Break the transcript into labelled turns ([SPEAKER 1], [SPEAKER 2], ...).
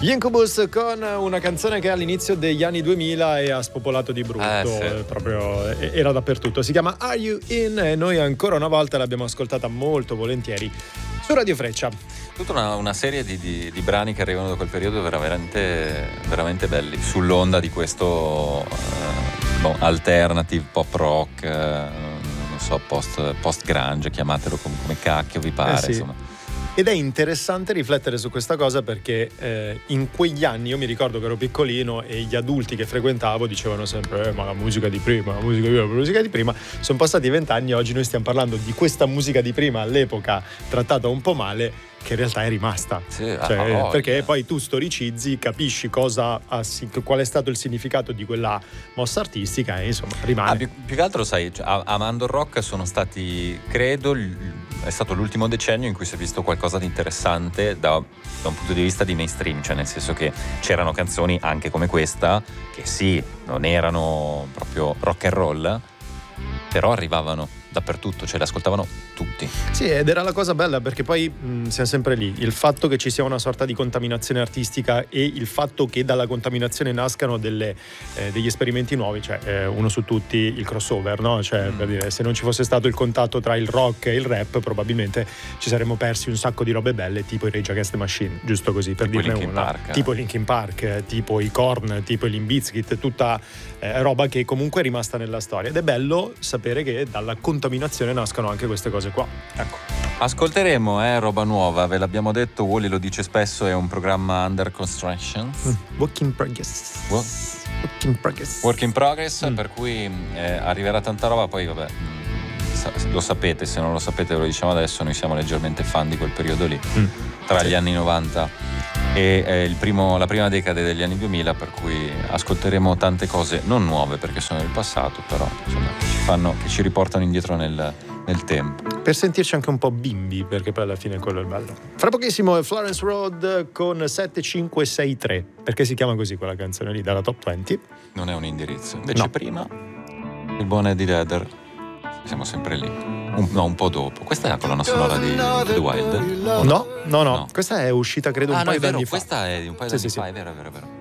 [SPEAKER 1] Gli Incubus con una canzone che all'inizio degli anni 2000 ha spopolato di brutto,
[SPEAKER 2] sì.
[SPEAKER 1] proprio era dappertutto. Si chiama Are You In? E noi ancora una volta l'abbiamo ascoltata molto volentieri su Radio Freccia.
[SPEAKER 2] Tutta una serie di brani che arrivano da quel periodo veramente, veramente belli, sull'onda di questo alternative pop rock, non so, post grunge, chiamatelo come cacchio vi pare,
[SPEAKER 1] sì.
[SPEAKER 2] insomma.
[SPEAKER 1] Ed è interessante riflettere su questa cosa perché in quegli anni io mi ricordo che ero piccolino e gli adulti che frequentavo dicevano sempre ma la musica di prima, la musica di prima. Sono passati 20 anni, oggi noi stiamo parlando di questa musica di prima, all'epoca trattata un po' male, che in realtà è rimasta.
[SPEAKER 2] Sì,
[SPEAKER 1] perché poi tu storicizzi, capisci qual è stato il significato di quella mossa artistica e insomma rimane.
[SPEAKER 2] Più che altro, sai, amando il rock sono stati, credo, è stato l'ultimo decennio in cui si è visto qualcosa di interessante da un punto di vista di mainstream, cioè nel senso che c'erano canzoni anche come questa che sì, non erano proprio rock and roll, però arrivavano dappertutto, cioè le ascoltavano tutti.
[SPEAKER 1] Sì, ed era la cosa bella perché poi siamo sempre lì, il fatto che ci sia una sorta di contaminazione artistica e il fatto che dalla contaminazione nascano degli esperimenti nuovi, cioè uno su tutti il crossover, no? Cioè per dire, se non ci fosse stato il contatto tra il rock e il rap probabilmente ci saremmo persi un sacco di robe belle tipo i Rage Against the Machine, giusto così per
[SPEAKER 2] tipo
[SPEAKER 1] dirne una, tipo i Linkin Park, tipo i Korn, tipo i Limp Bizkit, tutta roba che comunque è rimasta nella storia ed è bello sapere che dalla contaminazione nascano anche queste cose qua. Ecco.
[SPEAKER 2] Ascolteremo roba nuova, ve l'abbiamo detto, Wally lo dice spesso, è un programma under construction.
[SPEAKER 1] Work in progress.
[SPEAKER 2] Work in progress, per cui arriverà tanta roba, poi vabbè, lo sapete, se non lo sapete ve lo diciamo adesso, noi siamo leggermente fan di quel periodo lì, tra gli anni 90 e la prima decade degli anni 2000, per cui ascolteremo tante cose non nuove perché sono del passato, però insomma che ci riportano indietro nel tempo,
[SPEAKER 1] per sentirci anche un po' bimbi, perché poi alla fine quello è il bello. Fra pochissimo è Florence Road con 7563, perché si chiama così quella canzone lì dalla Top 20. Non
[SPEAKER 2] è un indirizzo, invece prima il buon Eddie Vedder, siamo sempre lì, un po' dopo. Questa è la colonna sonora di The Wild?
[SPEAKER 1] No, questa è uscita credo un paio d'anni fa.
[SPEAKER 2] Questa è di un paio d'anni fa, è vero.